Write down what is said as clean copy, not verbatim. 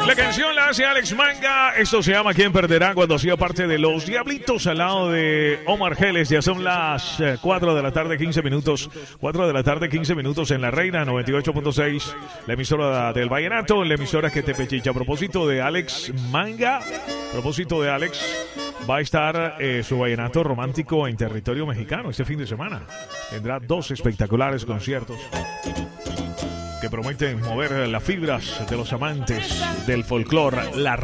La canción la hace Alex Manga. Esto se llama ¿Quién perderá? Cuando hacía parte de Los Diablitos al lado de Omar Geles. Ya son las 4 de la tarde, 15 minutos. 4 de la tarde, 15 minutos en La Reina 98.6. La emisora del Vallenato, la emisora que te pechicha. A propósito de Alex Manga, va a estar su vallenato romántico en territorio mexicano este fin de semana. Tendrá 2 espectaculares conciertos que prometen mover las fibras de los amantes del folclore. La